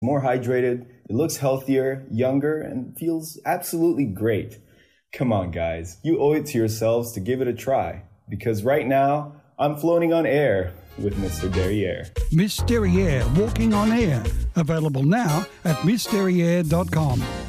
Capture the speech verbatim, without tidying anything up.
more hydrated, it looks healthier, younger, and feels absolutely great. Come on, guys. You owe it to yourselves to give it a try. Because right now, I'm floating on air with Mister Derriere. Miss Derriere, walking on air. Available now at miss derriere dot com.